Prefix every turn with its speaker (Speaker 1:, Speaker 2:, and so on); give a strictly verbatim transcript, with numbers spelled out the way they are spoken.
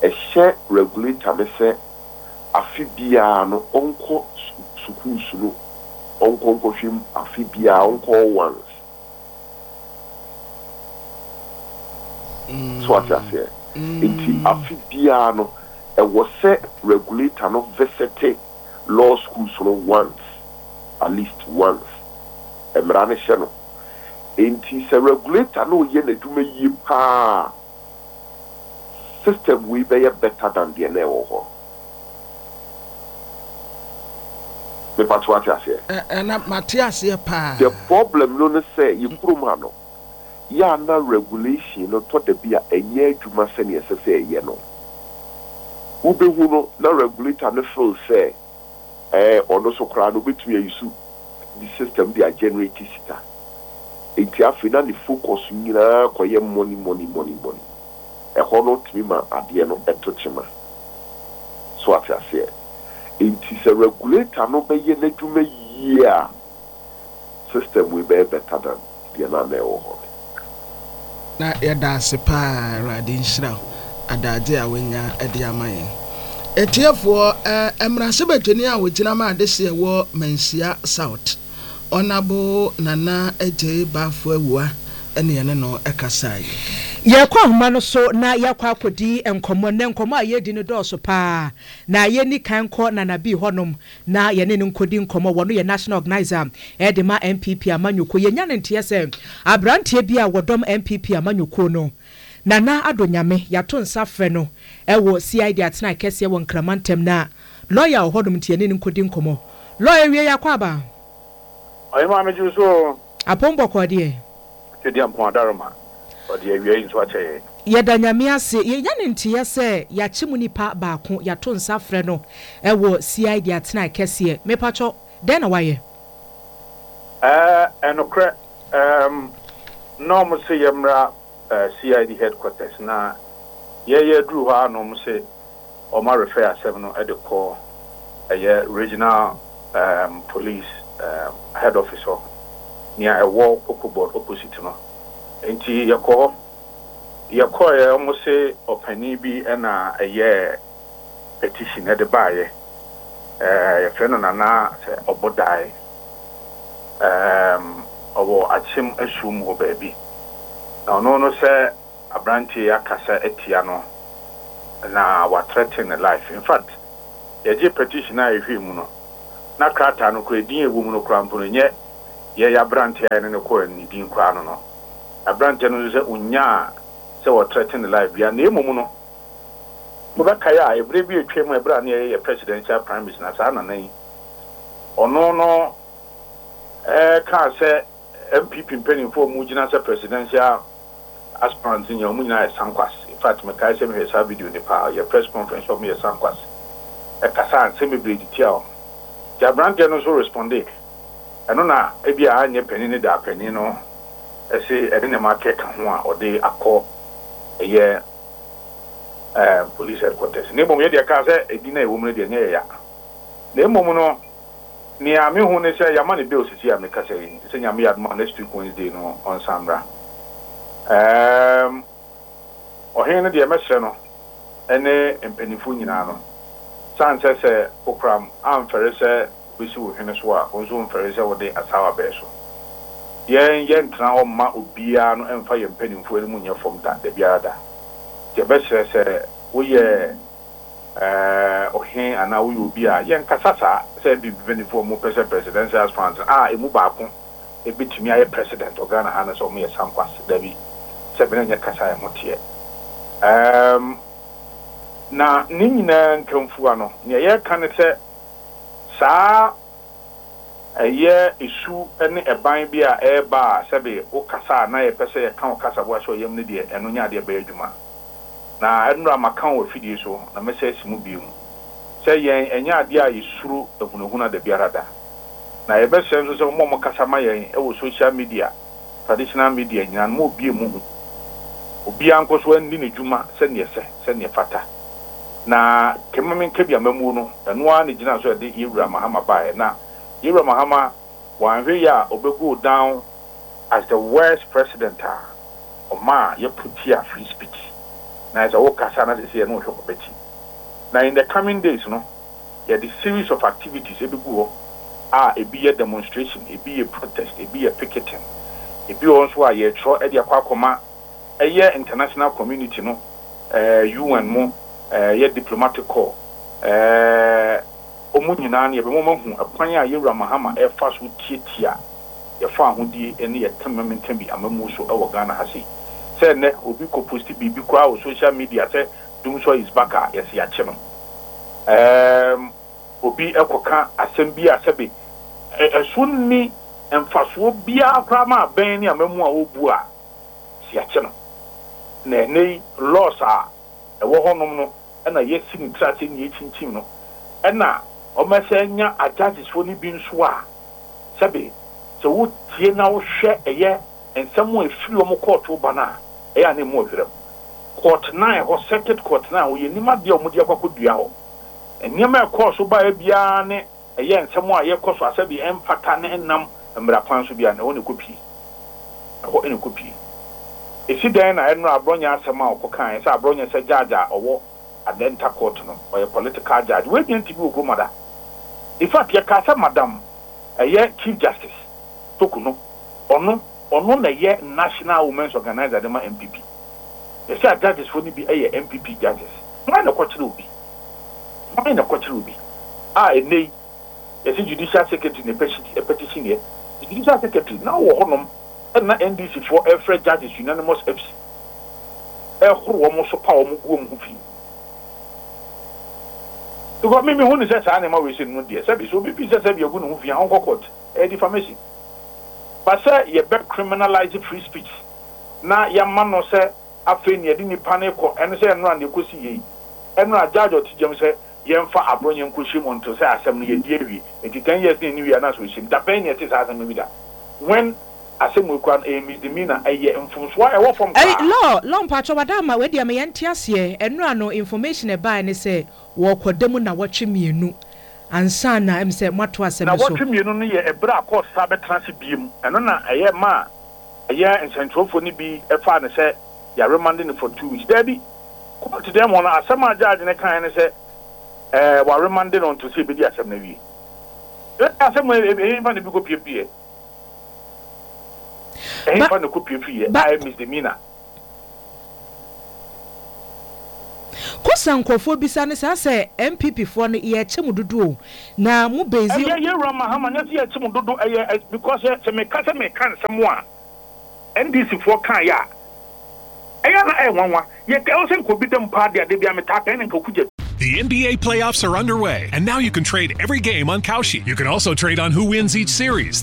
Speaker 1: a share regulator me say afibia no onko school sunu onko onko hwim afibia onko once mm. so what I say enti afibia no e was say regulator no visit law school sunu once at least once emrane hye no enti se regulator no ye na dwuma yi pa system we be better than the na wo ho me pat what I say
Speaker 2: eh na Matthias ye pa
Speaker 1: the problem no no say you kuruma no ya na regulation no to the bia enye adwuma se ne se se ye no ubehu no na regulator no feel say eh ono so kra no betumi ayisu the system they are generating sita enti afina the focus nyina koye money money money money e hono timi ma ade no etochema so what I say enti se regulator no be ye n'adwuma yia system we be better than the na na ho
Speaker 2: na ya da se pa radi nshira adaje a wenya ade amaye etiefo emrase betweni a wogina ma ade se wo Mansia South Honorable Nana Eje Bafo Awua ene yene no ekasai
Speaker 3: ye kwa homa no so na ya kwa akodi enkomo ne enkomo a ye di no do so pa na ye ni kan ko na na bi honom na ye ne nkodi enkomo wono ye national organizer e de ma M P P amanyuko ye nya ne ntiyese abrante bi a wodom M P P amanyuko no Nana Adonyame ya to nsa frɛ no ɛwɔ C I D atena kɛse wɔ nkramantem na lawyer hodom tie ne nkodi nkomo lawyer wie yakwa ba
Speaker 4: ayi ma meju so
Speaker 3: apombo kɔde
Speaker 4: tedi ampon adaroma ɔde wie nso akyɛ
Speaker 3: ye danyame ase ye nya ne ntie sɛ ya chimu nipa baako ya to nsa frɛ no ɛwɔ C I D atena kɛse mepacho den na waye
Speaker 4: eh enokre um no mo se yemra Uh, C I D headquarters na ye ye dru ha no mo se o ma refer asem no e de call a uh, regional um, police um, head officer near a wall board opposite no enti ye call ye call ye mo se opani bi e na a ye petition e de baye eh ye friend na na se obodai um owo achim asum o baby now no no say abranti akasa etia no na wa threaten life in fact ye je petition na ehwe mu no na krata no kra din ewu mu no kra mpo nye ye ya abranti ya ne ko ni din kra no no abranti no se unya se wa threaten life ya na emu no mo ba kai a ebre bi etwe mu ebra na ye presidential prime minister na sa na nan ono no eh ka se M P P penny for mu gina se presidential aspirant in your munina sankwas. In fact, my guy sent me a video in the power, your press conference of me a sankwas. A Kassan semi breed detail. The brand also responded. I don't know, maybe I need penny da penny, no. I say, I didn't market or they are called a year police headquarters. Nemo media casa, a dinner woman, the near Nemo no near me who say your money bills is here, because I say, me at my next week Wednesday no on Sambra. Um, or here the emissary no, any impenifu nyina no. San say say okram am fere say we see we hene so a onzo fere say we dey asawa be so. Yen yen tran o ma obia no emfa ye impenifu enu nya fom da de bia da. Je be say say we ye eh ohin ana we obia yen kasasa say bi impenifu mo pese presidential aspirant ah emu ba ko e bitimi aye president ogana hana so mo ye sankwas da bi seven nya kasa ya motie um na ni nyina nkamfu ano ne ye kan se saa eye isu ene eban bi a eba sebe o kasa na ye pese ye kan o kasa bo so yem ne de eno nya de ba adwuma na enura makan o fidie so na message mu bi mu se yen enya ade a yisuru ehunuhuna da biarada na ye be se so so mo mo kasa ma yen e wo social media traditional media nyina mo bi mu obi anko so ani ne dwuma se ne se se ne fata na kemamen kebia mamu no eno a ne gina so de Yewura Mahama bae na Yewura Mahama wanhwe ya obego down as the worst president o ma ye putia free speech na ɛsɛ wo kasa na sɛ no hwɛ kɔbɛti na in the coming days no yɛ the series of activities ebi gu hɔ a ebi yɛ demonstration ebi yɛ protest ebi yɛ picketing ebi wɔ nso a yɛtwerɛ ɛde akɔ akɔma ɛyɛ international community no ɛɛ U N mo ɛɛ yɛ diplomatic corps ɛɛ ɔmo nyinaa no yɛbɛn wɔn ahu ɛkwan a yɛwura mahama ɛfa so tietia yɛfa ahodie ɛne yɛ tɛmɛmɛntɛm bi amamu so ɛwɔ Ghana ha sei sɛ nnɛ obi kɔ posti biribi koraa wɔ social media sɛ Dumsor is back a yɛsi akye no ɛɛm obi ɛkɔka asɛm bi a sɛbe ɛso ni mfasoɔ biara koraa ma abɛn ne amamu a wɔbu a si akye no na ɛnɛ laws a ɛwɔ hɔnom no ɛna yɛsi ne tira sɛ ne yɛkyinkyim no ɛna ɔmɛsɛ nya adjudgesfoɔ no bi nso a sɛbe sɛ wotie na wohwɛ ɛyɛ nsɛm a ɛfiri wɔn kɔɔto ba no a ɛyɛ a ne mu ɔhwerɛm court nine hɔ circuit court nine hɔ yɛ nneɛma deɛ ɔmo de akɔkɔdua hɔ nneɛma ɛkɔɔ so baa biara ne ɛyɛ nsɛm a yɛkɔ so asɛbe ɛmpata ne ɛnam mmara kwan so bia na ɛwɔ ne kɔpie ɛhɔ ne kɔpie esi dan na ɛno abrɔnya asɛm a ɔkɔkan sɛ abrɔnya sɛ judge a ɔwɔ adenta court no ɔyɛ political judge wey bi ntibi okuro mada in fact yɛ ka sɛ madam ɛyɛ chief justice toku no ɔno ɔno na yɛ national women's organizer de ma M P P yɛsɛ judges fo ni bi ɛyɛ M P P judges wɔn na kɔkyerɛ obi wɔn na kɔkyerɛ obi a ɛnɛ yɛsɛ judicial secretary ne petition yɛ judicial secretary na wɔ hɔnom ɛna N D C for every judges unanimous F C ɛhoro wɔn so pa wɔn gu wɔn ho fi because me me hu ne sɛ saa ne ma we se no deɛ sɛ bi so bi bi sɛ sɛ bi agu ne ho fi ha nkɔ court ɛ defamation but sɛ yɛ bɛ criminalize free speech na yɛ ma no sɛ afei ne yɛde nipa ne kɔ ɛno sɛ ɛno a ne kɔsi yɛ yi ɛno a judge ɔte gyam sɛ yɛmfa abronye nkɔhyɛ mu nto sɛ asɛm no yɛdi awie nti ten years ne ne wie anaso hyɛm da bɛn ne yɛte saa asɛm no bi da when asɛm ekwa no ɛyɛ misdemeanor ɛyɛ mfomsoa ɛwɔ fam
Speaker 3: ɛy law law mpatwɔ wadama wadi ama yɛnte aseɛ ɛno ano information ɛbaa ne sɛ wɔkɔda mu na wɔtwe mmienu ansa na ɛm sɛ moato asɛm
Speaker 4: na
Speaker 3: so
Speaker 4: wɔtwe mmienu no yɛ ɛberɛ a court sa bɛtena se biem ɛno na ɛyɛ ma ɛyɛ nsɛntwerɛfoɔ no bi ɛfaa ne sɛ yɛaremande no for two weeks daabi court dɛm hɔ no asɛm a judge ne kae ne sɛ ɛɛ wɔaremande no nto sɛ ɛbɛdi asɛm no awie asɛm ɛyɛmfa ne bi kɔpiepie ɛyɛmfa ne kɔpiepie ayɛ misdemeanor
Speaker 3: kosa nkɔfoɔ bisa ne saa sɛ M P P foɔ no yɛkyɛ mu dodo na mu bezi
Speaker 4: ɛyɛ yɛwura mahama nyɛ sɛ yɛkyɛ mu dodo ɛyɛ because sɛ meka sɛ meka nsɛm a N D C foɔ kaa yɛ a ɛyɛ na ɛyɛ nwanwa yɛka ɛwɔ sɛ nkɔbi dɛm paa de ade bi a metaa pɛɛ ne nkakugya.
Speaker 5: The N B A playoffs are underway, and now you can trade every game on Kalshi. You can also trade on who wins each series.